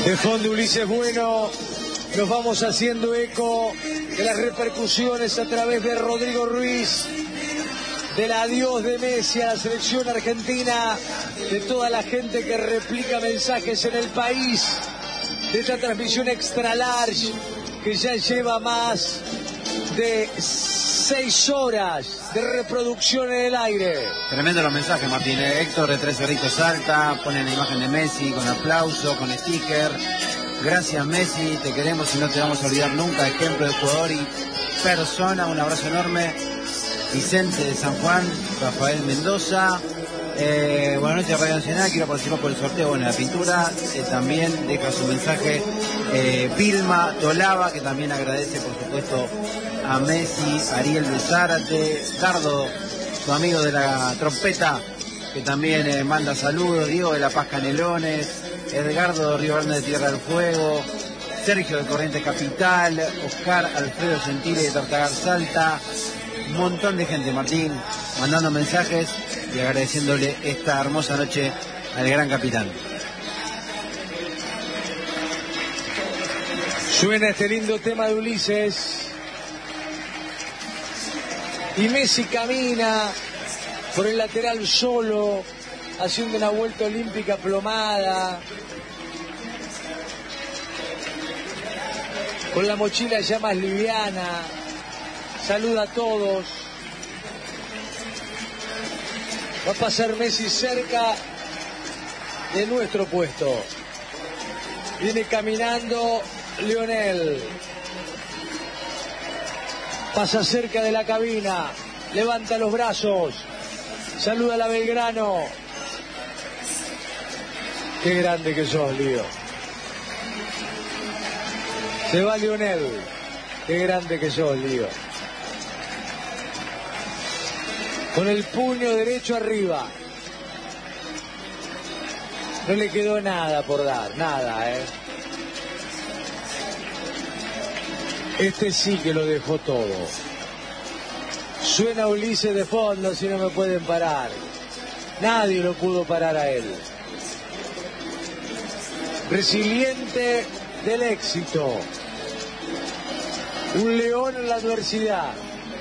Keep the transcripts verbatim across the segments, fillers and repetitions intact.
De fondo Ulises Bueno, nos vamos haciendo eco de las repercusiones a través de Rodrigo Ruiz, del adiós de Messi a la selección argentina, de toda la gente que replica mensajes en el país, de esta transmisión extra large que ya lleva más de seis horas de reproducción en el aire. Tremendo los mensajes, Martín. Héctor de Tres Cerritos Salta, ponen la imagen de Messi con aplauso, con sticker. Gracias Messi, te queremos y no te vamos a olvidar nunca, ejemplo de jugador y persona. Un abrazo enorme. Vicente de San Juan, Rafael Mendoza. Eh, buenas noches Radio Nacional, quiero participar por el sorteo. Bueno, la pintura eh, también deja su mensaje eh, Vilma Tolava, que también agradece por supuesto a Messi. Ariel de Zárate, Cardo, su amigo de la trompeta, que también eh, manda saludos. Diego de La Paz Canelones, Edgardo de Río Grande de Tierra del Fuego, Sergio de Corrientes Capital, Oscar Alfredo Gentile de Tartagar Salta. Un montón de gente, Martín, mandando mensajes y agradeciéndole esta hermosa noche al gran capitán. Suena este lindo tema de Ulises y Messi camina por el lateral solo, haciendo una vuelta olímpica plomada, con la mochila ya más liviana. Saluda a todos. Va a pasar Messi cerca de nuestro puesto. Viene caminando Lionel. Pasa cerca de la cabina. Levanta los brazos. Saluda a la Belgrano. Qué grande que sos, Lío. Se va Lionel. Qué grande que sos, Lío. Con el puño derecho arriba. No le quedó nada por dar, nada, ¿eh? Este sí que lo dejó todo. Suena Ulises de fondo, si no me pueden parar. Nadie lo pudo parar a él. Resiliente del éxito. Un león en la adversidad.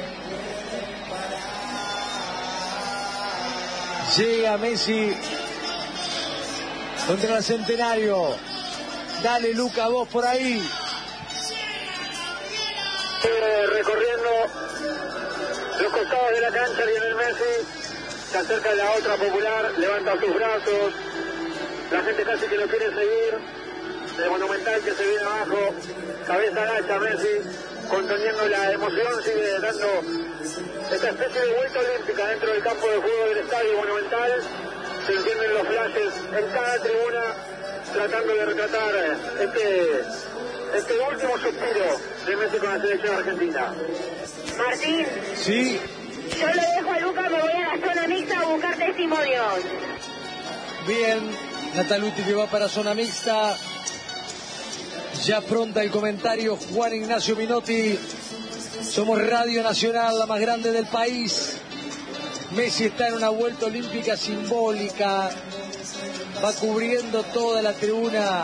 Llega Messi contra el Centenario. Dale, Luca, vos por ahí. Eh, recorriendo los costados de la cancha, Lionel Messi se acerca a la otra popular, levanta sus brazos. La gente casi que lo quiere seguir. El Monumental que se viene abajo. Cabeza agacha Messi, conteniendo la emoción, sigue dando esta especie de vuelta olímpica dentro del campo de juego del Estadio Monumental. Se encienden los flashes en cada tribuna, tratando de retratar este, este último suspiro de Messi con la selección argentina. Martín. Sí. Yo lo dejo a Luca, me voy a la zona mixta a buscar testimonios. Bien, Nataluti que va para zona mixta. Ya pronta el comentario Juan Ignacio Minotti. Somos Radio Nacional, la más grande del país. Messi está en una vuelta olímpica simbólica. Va cubriendo toda la tribuna.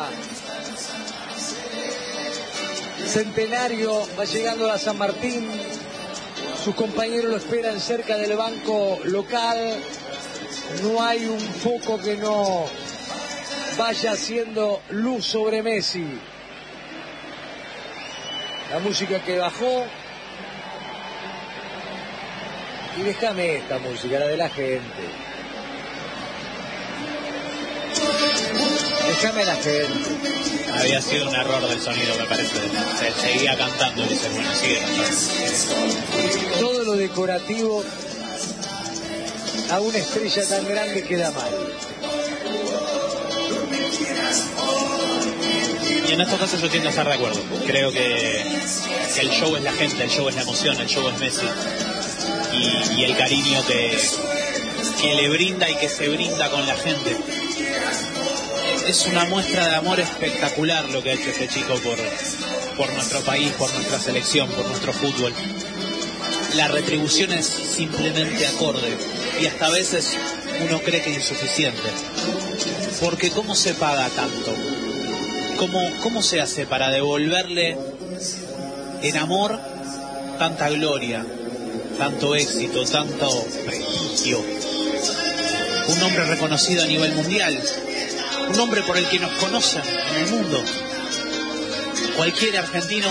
Centenario va llegando a San Martín. Sus compañeros lo esperan cerca del banco local. No hay un foco que no vaya haciendo luz sobre Messi. La música que bajó. Y déjame esta música, la de la gente. Déjame la gente. Había sido un error del sonido, me parece. Se seguía cantando y dice, bueno, sigue cantando. Todo lo decorativo a una estrella tan grande queda mal. Y en estos casos yo tiendo a estar de acuerdo. Creo que, que el show es la gente, el show es la emoción, el show es Messi. Y, y el cariño que, que le brinda y que se brinda con la gente. Es una muestra de amor espectacular lo que ha hecho este chico por, por nuestro país, por nuestra selección, por nuestro fútbol. La retribución es simplemente acorde y hasta a veces uno cree que es insuficiente. Porque ¿cómo se paga tanto? ¿Cómo, ¿Cómo se hace para devolverle en amor tanta gloria, tanto éxito, tanto prestigio? Un hombre reconocido a nivel mundial, un hombre por el que nos conocen en el mundo. Cualquier argentino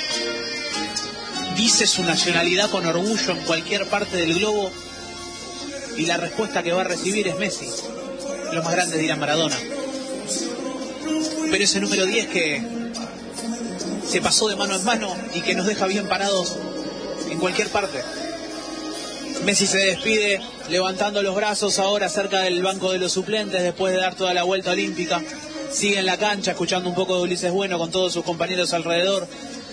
dice su nacionalidad con orgullo en cualquier parte del globo y la respuesta que va a recibir es Messi. Los más grandes dirán Maradona. Pero ese número diez que se pasó de mano en mano y que nos deja bien parados en cualquier parte. Messi se despide levantando los brazos ahora cerca del banco de los suplentes después de dar toda la vuelta olímpica. Sigue en la cancha escuchando un poco de Ulises Bueno con todos sus compañeros alrededor.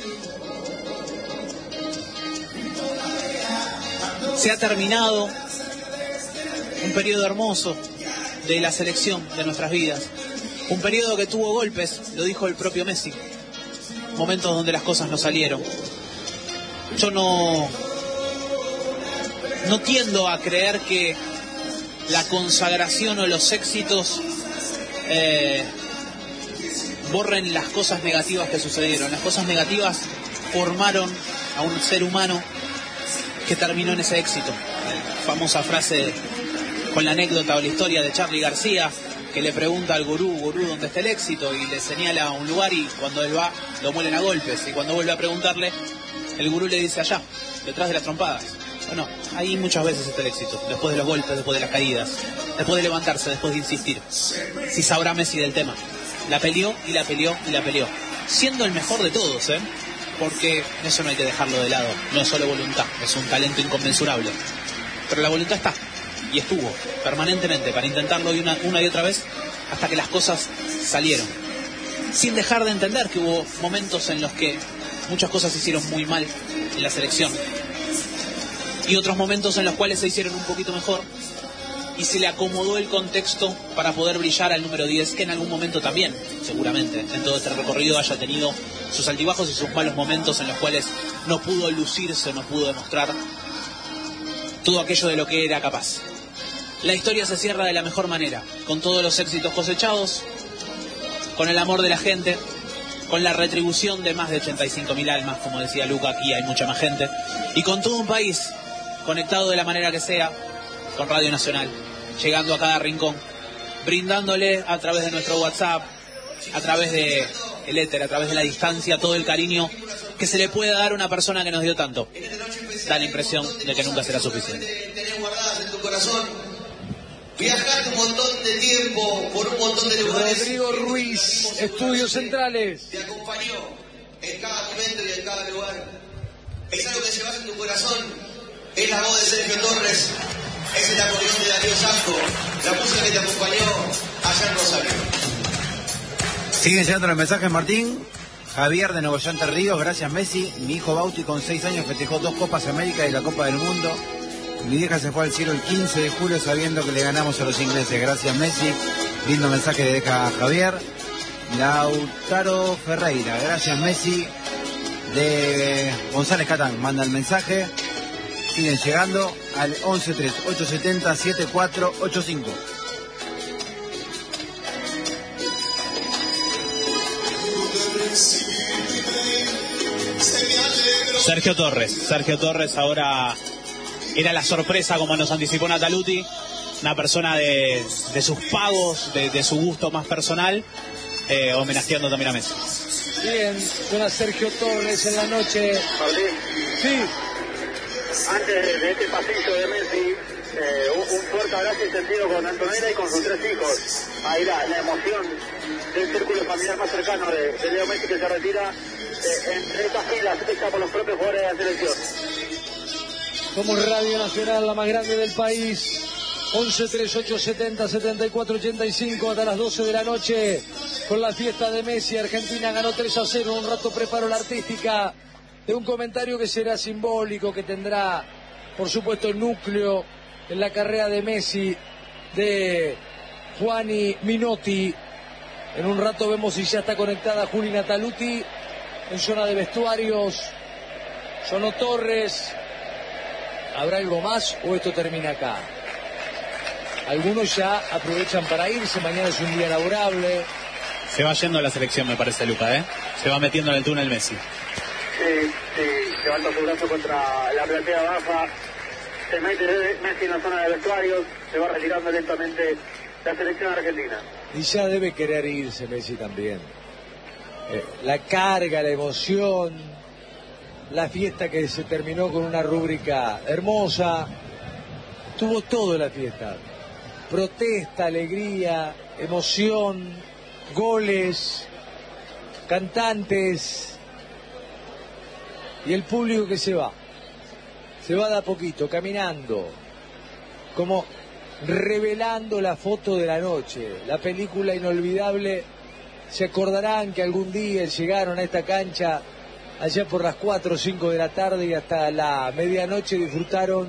Se ha terminado un periodo hermoso de la selección de nuestras vidas. Un periodo que tuvo golpes, lo dijo el propio Messi. Momentos donde las cosas no salieron. Yo no... No tiendo a creer que la consagración o los éxitos eh, borren las cosas negativas que sucedieron. Las cosas negativas formaron a un ser humano que terminó en ese éxito. Famosa frase con la anécdota o la historia de Charly García, que le pregunta al gurú, gurú, ¿dónde está el éxito? Y le señala un lugar y cuando él va, lo muelen a golpes. Y cuando vuelve a preguntarle, el gurú le dice allá, detrás de las trompadas. Bueno, ahí muchas veces está el éxito, después de los golpes, después de las caídas, después de levantarse, después de insistir. Si sabrá Messi del tema. La peleó y la peleó y la peleó. Siendo el mejor de todos, ¿eh? Porque eso no hay que dejarlo de lado. No es solo voluntad, es un talento inconmensurable. Pero la voluntad está, y estuvo, permanentemente, para intentarlo y una, una y otra vez, hasta que las cosas salieron. Sin dejar de entender que hubo momentos en los que muchas cosas se hicieron muy mal en la selección. Y otros momentos en los cuales se hicieron un poquito mejor y se le acomodó el contexto para poder brillar al número diez, que en algún momento también, seguramente, en todo este recorrido haya tenido sus altibajos y sus malos momentos en los cuales no pudo lucirse, no pudo demostrar todo aquello de lo que era capaz. La historia se cierra de la mejor manera, con todos los éxitos cosechados, con el amor de la gente, con la retribución de más de ochenta y cinco mil almas, como decía Luca, aquí hay mucha más gente, y con todo un país conectado de la manera que sea, con Radio Nacional, llegando a cada rincón, brindándole a través de nuestro WhatsApp, a través de el éter, a través de la distancia, todo el cariño que se le puede dar a una persona que nos dio tanto. Da la impresión de que nunca será suficiente. Tenés guardadas en tu corazón. Viajaste un montón de tiempo por un montón de lugares. Rodrigo Ruiz, Estudios Centrales. Te acompañó en cada momento y en cada lugar. Es algo que llevas en tu corazón. Es la voz de Sergio Torres, es el acordeón de Darío Sanco, la música que te acompañó allá en Rosario. Siguen llegando los mensajes, Martín. Javier de Nuevo Entre Ríos, gracias Messi. Mi hijo Bauti con seis años festejó dos Copas América y la Copa del Mundo. Mi hija se fue al cielo el quince de julio sabiendo que le ganamos a los ingleses. Gracias Messi. Lindo mensaje le deja Javier. Lautaro Ferreira, gracias Messi. De González Catán, manda el mensaje. Siguen llegando al once tres ocho siete cero siete cuatro ocho cinco. Sergio Torres, Sergio Torres ahora era la sorpresa, como nos anticipó Nataluti, una persona de, de sus pagos, de, de su gusto más personal, eh, homenajeando también a Messi. Bien, suena Sergio Torres en la noche. Martín, Sí. antes de este pasillo de Messi, eh, un, un fuerte abrazo y sentido con Antonella y con sus tres hijos. Ahí la, la emoción del círculo familiar más cercano de, de Leo Messi, que se retira eh, entre estas filas, hecha por los propios jugadores de la selección. Somos Radio Nacional, la más grande del país. once tres ocho siete cero siete cuatro ocho cinco hasta las doce de la noche con la fiesta de Messi. Argentina ganó tres a cero. Un rato preparo la artística de un comentario que será simbólico, que tendrá, por supuesto, el núcleo en la carrera de Messi, de Juani Minotti. En un rato vemos si ya está conectada Juli Nataluti en zona de vestuarios. Sonó Torres. ¿Habrá algo más o esto termina acá? Algunos ya aprovechan para irse, mañana es un día laborable. Se va yendo a la selección, me parece, Luca, ¿eh? Se va metiendo en el túnel Messi. Sí, sí, levanta su brazo contra la platea baja, se mete Messi en la zona de vestuarios, se va retirando lentamente la selección argentina. Y ya debe querer irse Messi también. Eh, la carga, la emoción, la fiesta que se terminó con una rúbrica hermosa, tuvo todo la fiesta. Protesta, alegría, emoción, goles, cantantes y el público que se va. Se va de a poquito, caminando, como revelando la foto de la noche, la película inolvidable. Se acordarán que algún día llegaron a esta cancha allá por las cuatro o cinco de la tarde y hasta la medianoche disfrutaron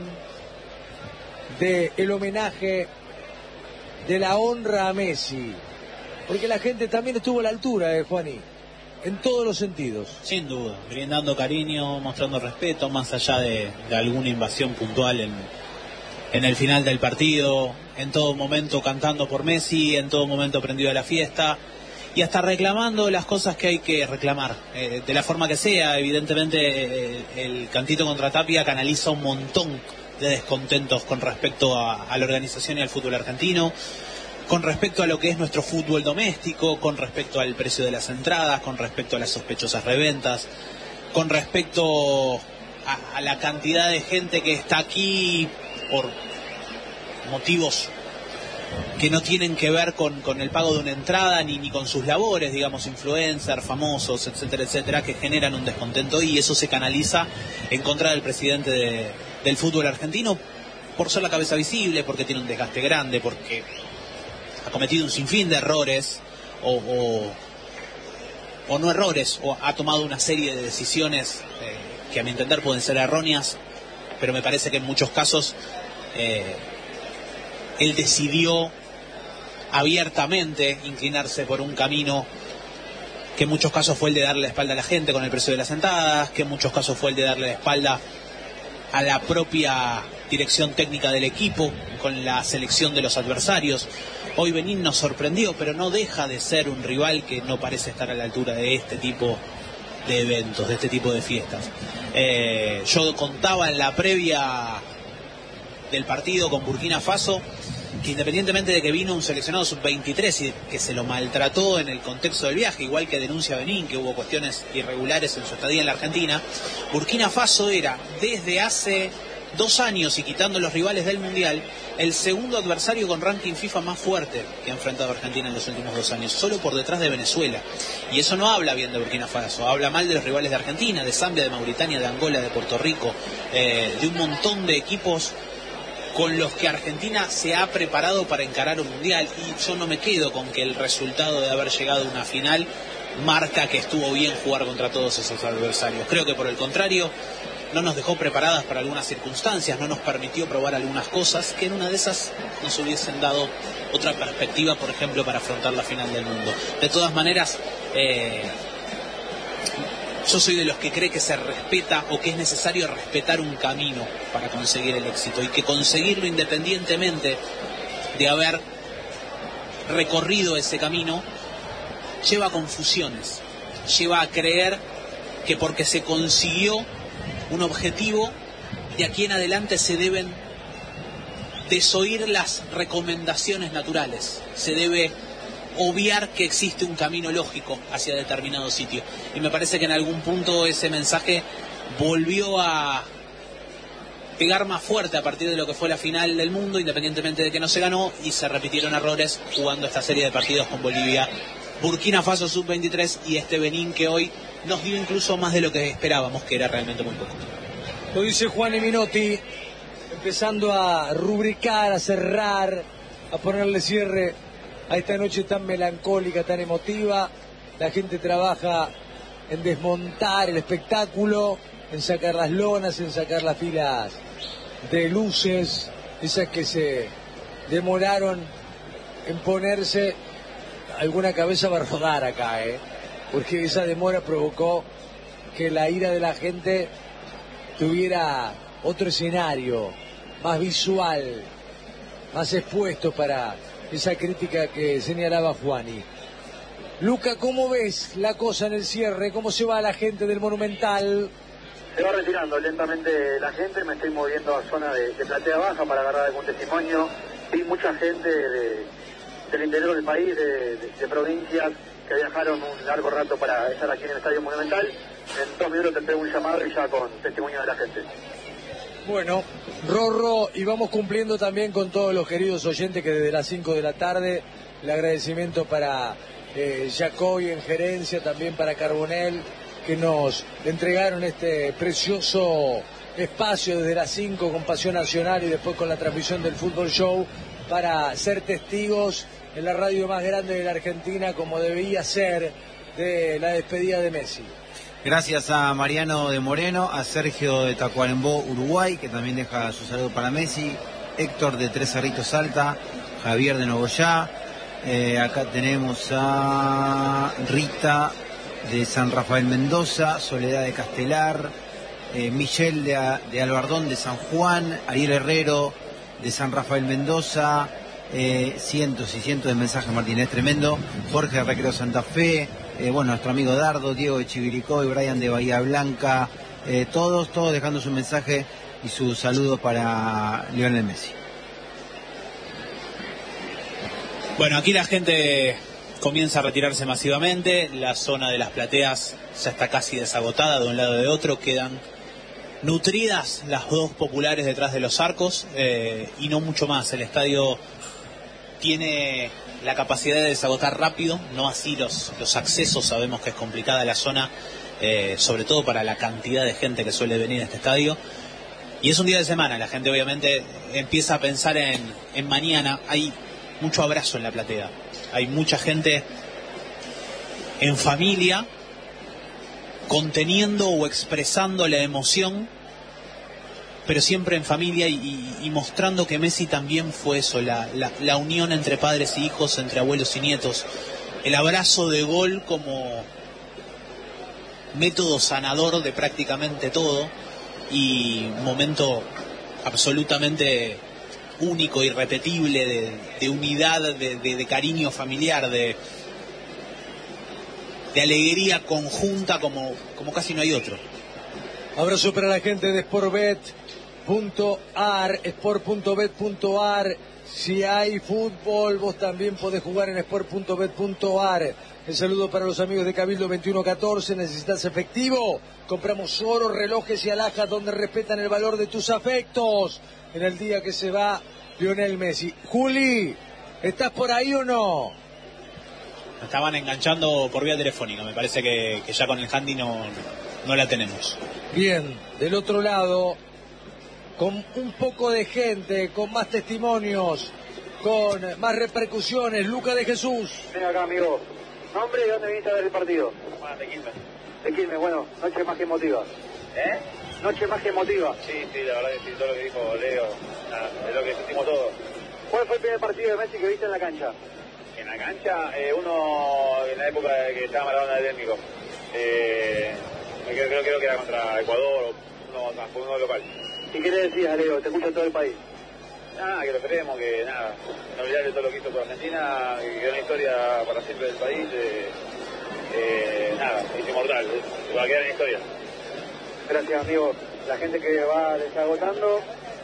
del homenaje, de la honra a Messi, porque la gente también estuvo a la altura de Juaní, en todos los sentidos. Sin duda, brindando cariño, mostrando respeto, más allá de, de alguna invasión puntual en, en el final del partido, en todo momento cantando por Messi, en todo momento prendido a la fiesta, y hasta reclamando las cosas que hay que reclamar, eh, de la forma que sea. Evidentemente eh, el cantito contra Tapia canaliza un montón de descontentos con respecto a, a la organización y al fútbol argentino, con respecto a lo que es nuestro fútbol doméstico, con respecto al precio de las entradas, con respecto a las sospechosas reventas, con respecto a, a la cantidad de gente que está aquí por motivos que no tienen que ver con, con el pago de una entrada ni, ni con sus labores, digamos, influencers, famosos, etcétera, etcétera, que generan un descontento, y eso se canaliza en contra del presidente de, del fútbol argentino por ser la cabeza visible, porque tiene un desgaste grande, porque ha cometido un sinfín de errores o, o, o no errores, o ha tomado una serie de decisiones eh, que a mi entender pueden ser erróneas, pero me parece que en muchos casos eh, él decidió abiertamente inclinarse por un camino que en muchos casos fue el de darle la espalda a la gente con el precio de las entradas, que en muchos casos fue el de darle la espalda a la propia dirección técnica del equipo con la selección de los adversarios. Hoy Benín nos sorprendió, pero no deja de ser un rival que no parece estar a la altura de este tipo de eventos, de este tipo de fiestas. Eh, yo contaba en la previa del partido con Burkina Faso que independientemente de que vino un seleccionado sub veintitrés y que se lo maltrató en el contexto del viaje, igual que denuncia Benín que hubo cuestiones irregulares en su estadía en la Argentina, Burkina Faso era desde hace dos años y quitando los rivales del Mundial el segundo adversario con ranking FIFA más fuerte que ha enfrentado a Argentina en los últimos dos años, solo por detrás de Venezuela. Y eso no habla bien de Burkina Faso, habla mal de los rivales de Argentina, de Zambia, de Mauritania, de Angola, de Puerto Rico, eh, de un montón de equipos con los que Argentina se ha preparado para encarar un mundial, y yo no me quedo con que el resultado de haber llegado a una final marca que estuvo bien jugar contra todos esos adversarios. Creo que por el contrario no nos dejó preparadas para algunas circunstancias, no nos permitió probar algunas cosas que en una de esas nos hubiesen dado otra perspectiva, por ejemplo, para afrontar la final del mundo. De todas maneras, eh, yo soy de los que cree que se respeta o que es necesario respetar un camino para conseguir el éxito, y que conseguirlo independientemente de haber recorrido ese camino lleva a confusiones, lleva a creer que porque se consiguió un objetivo, de aquí en adelante se deben desoír las recomendaciones naturales, se debe obviar que existe un camino lógico hacia determinado sitio. Y me parece que en algún punto ese mensaje volvió a pegar más fuerte a partir de lo que fue la final del mundo, independientemente de que no se ganó, y se repitieron errores jugando esta serie de partidos con Bolivia, Burkina Faso sub veintitrés y este Benín que hoy nos dio incluso más de lo que esperábamos, que era realmente muy poco. Lo dice Juan Minotti, empezando a rubricar, a cerrar, a ponerle cierre a esta noche tan melancólica, tan emotiva. La gente trabaja en desmontar el espectáculo, en sacar las lonas, en sacar las filas de luces, esas que se demoraron en ponerse. Alguna cabeza va a rodar acá, ¿eh? Porque esa demora provocó que la ira de la gente tuviera otro escenario, más visual, más expuesto para esa crítica que señalaba Juani. Luca, ¿cómo ves la cosa en el cierre? ¿Cómo se va la gente del Monumental? Se va retirando lentamente la gente, me estoy moviendo a zona de, de platea baja para agarrar algún testimonio. Vi mucha gente de, del interior del país, de, de, de provincias, que viajaron un largo rato para estar aquí en el Estadio Monumental. En dos minutos tendré un llamado y ya con testimonio de la gente. Bueno, Rorro, y vamos cumpliendo también con todos los queridos oyentes que desde las cinco de la tarde, el agradecimiento para eh, Jacoy en gerencia, también para Carbonell, que nos entregaron este precioso espacio desde las cinco con Pasión Nacional y después con la transmisión del Fútbol Show para ser testigos en la radio más grande de la Argentina, como debía ser, de la despedida de Messi. Gracias a Mariano de Moreno, a Sergio de Tacuarembó, Uruguay, que también deja su saludo para Messi, Héctor de Tres Cerritos Salta, Javier de Nogoyá, eh, acá tenemos a Rita de San Rafael Mendoza, Soledad de Castelar, eh, Michelle de, de Albardón de San Juan, Ariel Herrero de San Rafael Mendoza, eh, cientos y cientos de mensajes, Martín, es tremendo. Jorge de Recreo Santa Fe, eh, bueno, nuestro amigo Dardo, Diego de Chivilcoy, Brian de Bahía Blanca, eh, todos, todos dejando su mensaje y su saludo para Lionel Messi. Bueno, aquí la gente comienza a retirarse masivamente, la zona de las plateas ya está casi desagotada de un lado y de otro, quedan nutridas las dos populares detrás de los arcos eh, y no mucho más. El estadio tiene la capacidad de desagotar rápido, no así los, los accesos, sabemos que es complicada la zona, eh, sobre todo para la cantidad de gente que suele venir a este estadio. Y es un día de semana, la gente obviamente empieza a pensar en, en mañana, hay mucho abrazo en la platea. Hay mucha gente en familia conteniendo o expresando la emoción, pero siempre en familia y, y, y mostrando que Messi también fue eso, la, la, la unión entre padres y hijos, entre abuelos y nietos, el abrazo de gol como método sanador de prácticamente todo y momento absolutamente único, irrepetible, de, de unidad, de, de, de cariño familiar, de, de alegría conjunta como, como casi no hay otro. Abrazo para la gente de Sportbet punto a r, sport punto bet punto a r. Si hay fútbol, vos también podés jugar en sport punto bet punto a r. El saludo para los amigos de Cabildo veintiuno catorce. ¿Necesitas efectivo? Compramos oro, relojes y alhajas donde respetan el valor de tus afectos. En el día que se va Lionel Messi. Juli, ¿estás por ahí o no? Me estaban enganchando por vía telefónica. Me parece que, que ya con el handy no, no la tenemos. Bien, del otro lado, con un poco de gente, con más testimonios, con más repercusiones, Luca de Jesús. Ven acá, amigo. ¿Nombre y dónde viniste a ver el partido? Bueno, de Quilmes. De Quilmes, bueno, noche más que emotiva. ¿Eh? Noche más que emotiva. Sí, sí, la verdad que sí, todo lo que dijo Leo, nada, es lo que sentimos todos. ¿Cuál fue el primer partido de Messi que viste en la cancha? En la cancha, eh, uno en la época que estaba Maradona de técnico, eh, creo, creo, creo que era contra Ecuador, o uno, fue uno local. ¿Y qué le decías, Leo? Te escucha todo el país. Nada, que lo esperemos, que nada, no olvidar de todo lo que hizo por Argentina, que quedó una historia para siempre del país, eh, eh, nada, es inmortal, se va a quedar en la historia. Gracias, amigo. La gente que va desagotando,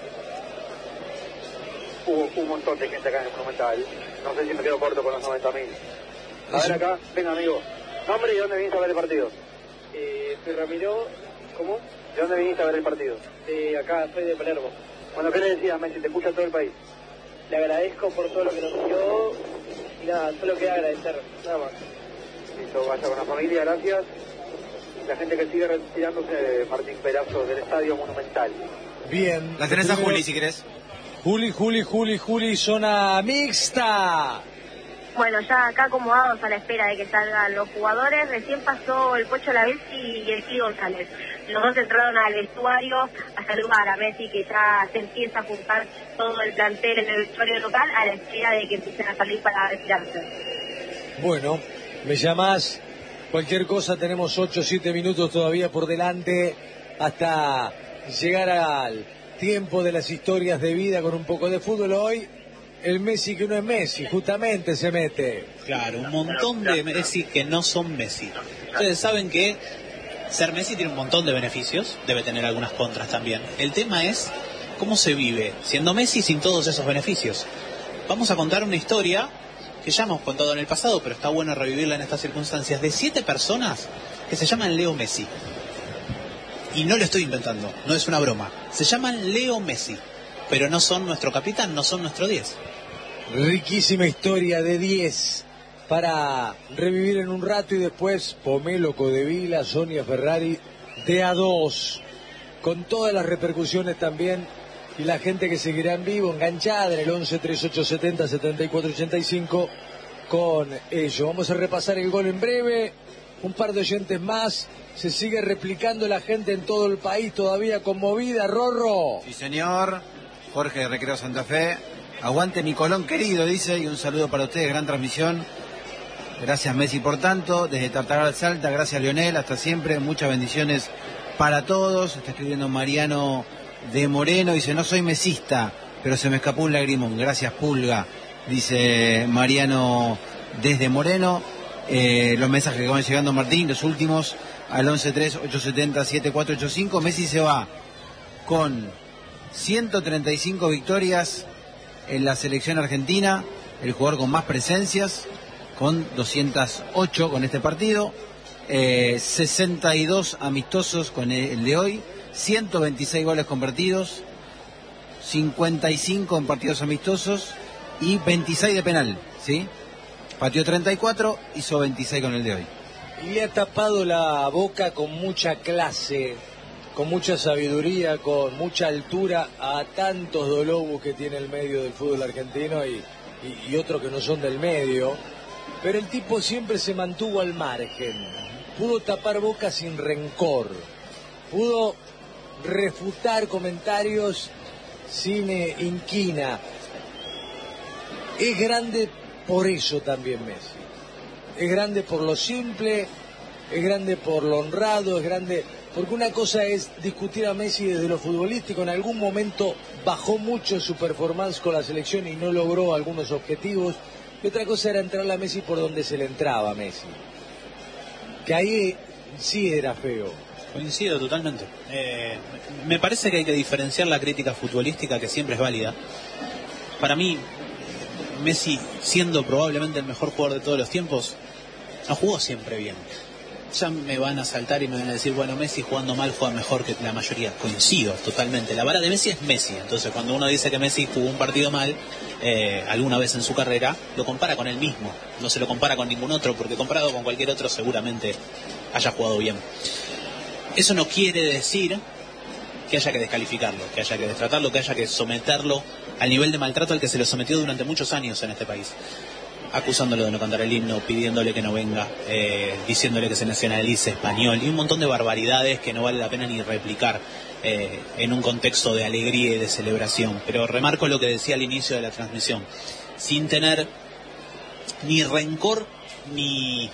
hubo un montón de gente acá en el Monumental. No sé si me quedo corto con los noventa mil. A ver acá, venga, amigo. ¿Nombre y dónde viniste a ver el partido? Eh, soy Ramiro. ¿Cómo? ¿De dónde viniste a ver el partido? Eh, acá soy de Palermo. Bueno, ¿qué le decías, Messi? Te escucha todo el país. Le agradezco por todo lo que nos dio y nada, solo queda agradecer, nada más. Listo, vaya con la familia, gracias. La gente que sigue retirándose, Martín Perazo, del Estadio Monumental. Bien. La tenés a Juli, si querés. Juli, Juli, Juli, Juli, zona mixta. Bueno, ya acá acomodados a la espera de que salgan los jugadores. Recién pasó el Pocho Lavezzi y el Kili González. Los dos entraron al vestuario a saludar a Messi, que ya se empieza a juntar todo el plantel en el vestuario local a la espera de que empiecen a salir para retirarse. Bueno, me llamás, cualquier cosa, tenemos ocho o siete minutos todavía por delante hasta llegar al tiempo de las historias de vida con un poco de fútbol. Hoy el Messi que no es Messi, justamente se mete. Claro, un montón de Messi que no son Messi. Ustedes saben que ser Messi tiene un montón de beneficios, debe tener algunas contras también. El tema es cómo se vive siendo Messi sin todos esos beneficios. Vamos a contar una historia que ya hemos contado en el pasado, pero está bueno revivirla en estas circunstancias, de siete personas que se llaman Leo Messi. Y no lo estoy inventando, no es una broma. Se llaman Leo Messi, pero no son nuestro capitán, no son nuestro diez. Riquísima historia de diez para revivir en un rato, y después Pomelo Codevila, Sonia Ferrari de a dos, con todas las repercusiones también, y la gente que seguirá en vivo, enganchada en el once treinta y ocho setenta setenta y cuatro ochenta y cinco con ello. Vamos a repasar el gol en breve, un par de oyentes más, se sigue replicando la gente en todo el país, todavía conmovida, Rorro. Sí, señor. Jorge de Recreo Santa Fe, aguante mi Colón querido, dice, y un saludo para ustedes, gran transmisión. Gracias Messi por tanto, desde Tartagal Salta, gracias Leonel, hasta siempre, muchas bendiciones para todos. Está escribiendo Mariano de Moreno, dice, no soy mesista, pero se me escapó un lagrimón, gracias Pulga, dice Mariano desde Moreno. Eh, los mensajes que van llegando, Martín, los últimos, al once tres ocho setenta siete cuatro ocho cinco. Messi se va con ciento treinta y cinco victorias en la selección argentina, el jugador con más presencias, con doscientas ocho con este partido, eh, sesenta y dos amistosos con el de hoy, ciento veintiséis goles convertidos, cincuenta y cinco en partidos amistosos y veintiséis de penal, ¿sí? Pateó treinta y cuatro, hizo veintiséis con el de hoy. Y le ha tapado la boca con mucha clase, con mucha sabiduría, con mucha altura a tantos dolobos que tiene el medio del fútbol argentino y, y, y otros que no son del medio. Pero el tipo siempre se mantuvo al margen, pudo tapar boca sin rencor, pudo refutar comentarios sin eh, inquina. Es grande por eso también Messi. Es grande por lo simple, es grande por lo honrado, es grande porque una cosa es discutir a Messi desde lo futbolístico. En algún momento bajó mucho su performance con la selección y no logró algunos objetivos. Y otra cosa era entrarle a Messi por donde se le entraba a Messi, que ahí sí era feo. Coincido totalmente. Eh, me parece que hay que diferenciar la crítica futbolística, que siempre es válida. Para mí, Messi, siendo probablemente el mejor jugador de todos los tiempos, no jugó siempre bien. Ya me van a saltar y me van a decir, bueno, Messi jugando mal juega mejor que la mayoría. Coincido totalmente. La vara de Messi es Messi. Entonces, cuando uno dice que Messi jugó un partido mal, eh, alguna vez en su carrera, lo compara con él mismo. No se lo compara con ningún otro, porque comparado con cualquier otro seguramente haya jugado bien. Eso no quiere decir que haya que descalificarlo, que haya que destratarlo, que haya que someterlo al nivel de maltrato al que se le sometió durante muchos años en este país. Acusándolo de no cantar el himno, pidiéndole que no venga, eh, diciéndole que se nacionalice español y un montón de barbaridades que no vale la pena ni replicar eh, en un contexto de alegría y de celebración. Pero remarco lo que decía al inicio de la transmisión, sin tener ni rencor, ni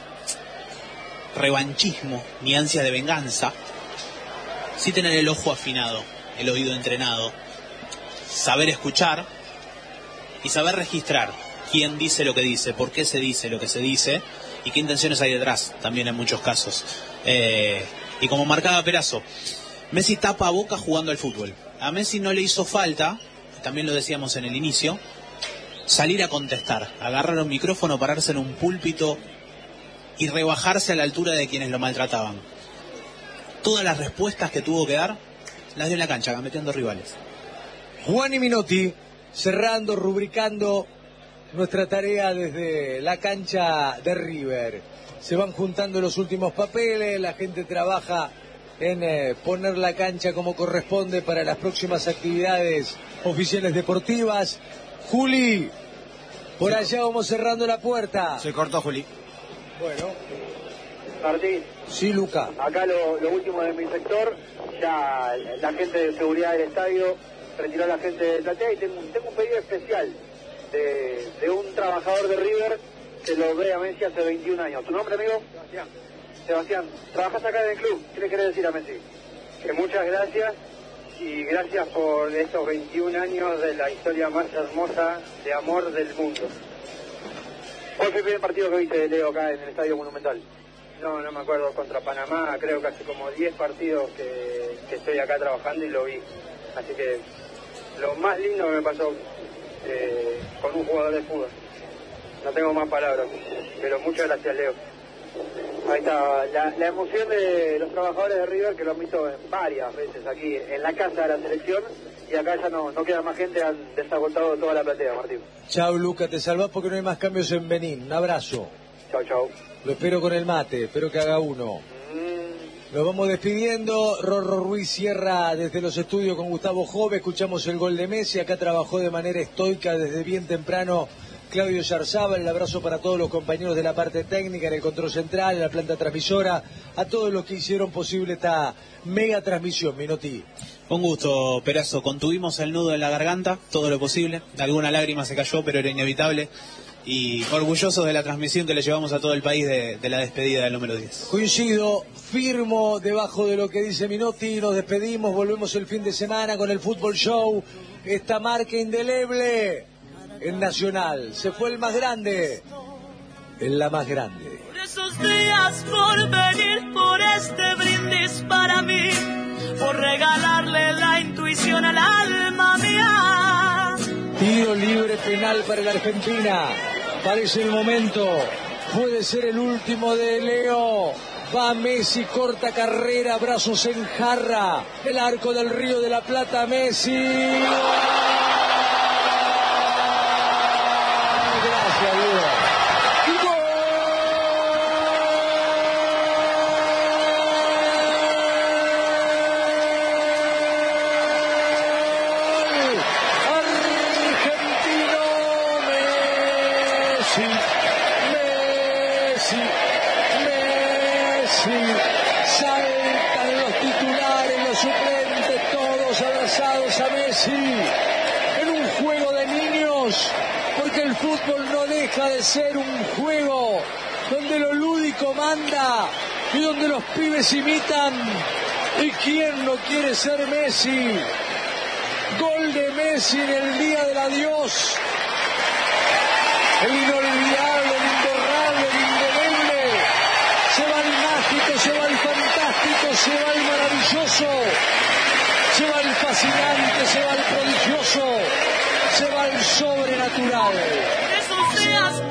revanchismo, ni ansia de venganza, sí tener el ojo afinado, el oído entrenado, saber escuchar y saber registrar quién dice lo que dice, por qué se dice lo que se dice y qué intenciones hay detrás, también en muchos casos. Eh, y como marcaba Perazo, Messi tapa a boca jugando al fútbol. A Messi no le hizo falta, también lo decíamos en el inicio, salir a contestar, agarrar un micrófono, pararse en un púlpito y rebajarse a la altura de quienes lo maltrataban. Todas las respuestas que tuvo que dar las dio en la cancha, gambeteando rivales. Juan y Minotti, cerrando, rubricando nuestra tarea desde la cancha de River. Se van juntando los últimos papeles, la gente trabaja en eh, poner la cancha como corresponde para las próximas actividades oficiales deportivas. Juli, por allá vamos cerrando la puerta. Se cortó, Juli. Bueno. Martín. Sí, Luca. Acá lo, lo último de mi sector, ya la gente de seguridad del estadio retiró a la gente del platea y tengo, tengo un pedido especial de, de un trabajador de River que lo ve a Messi hace veintiún años. ¿Tu nombre, amigo? Sebastián. Sebastián, trabajas acá en el club. ¿Qué le querés decir a Messi? Que muchas gracias y gracias por estos veintiún años de la historia más hermosa de amor del mundo. ¿Cuál fue el primer partido que viste de Leo acá en el Estadio Monumental? No, no me acuerdo, contra Panamá, creo que hace como diez partidos que, que estoy acá trabajando y lo vi. Así que lo más lindo que me pasó eh, con un jugador de fútbol. No tengo más palabras, pero muchas gracias, Leo. Ahí está, la, la emoción de los trabajadores de River, que lo han visto varias veces aquí en la casa de la selección, y acá ya no, no queda más gente, han desagotado toda la platea, Martín. Chau, Luca, te salvás porque no hay más cambios en Benín. Un abrazo. Chau, chau. Lo espero con el mate, espero que haga uno. Nos vamos despidiendo. Rorro Ruiz cierra desde los estudios con Gustavo Jove. Escuchamos el gol de Messi. Acá trabajó de manera estoica desde bien temprano Claudio Yarzábal. El abrazo para todos los compañeros de la parte técnica, en el control central, en la planta transmisora, a todos los que hicieron posible esta mega transmisión. Minoti. Un gusto, Perazo. Contuvimos el nudo en la garganta, todo lo posible. Alguna lágrima se cayó, pero era inevitable. Y orgullosos de la transmisión que le llevamos a todo el país de, de la despedida del número diez. Coincido, firmo debajo de lo que dice Minotti. Nos despedimos, volvemos el fin de semana con el Fútbol Show. Esta marca indeleble en Nacional. Se fue el más grande, en la más grande. Por esos días, por venir, por este brindis para mí, por regalarle la intuición al alma mía. Tiro libre penal para la Argentina. Parece el momento. Puede ser el último de Leo. Va Messi, corta carrera, brazos en jarra. El arco del Río de la Plata, Messi. Gracias, Diego. Saltan los titulares, los suplentes, todos abrazados a Messi en un juego de niños, porque el fútbol no deja de ser un juego donde lo lúdico manda y donde los pibes imitan. ¿Y quién no quiere ser Messi? Gol de Messi en el día del adiós, el inolvidable, el imborrable, el indeleble. Se va el mágico, se va el fantástico, se va el maravilloso, se va el fascinante, se va el prodigioso, se va el sobrenatural.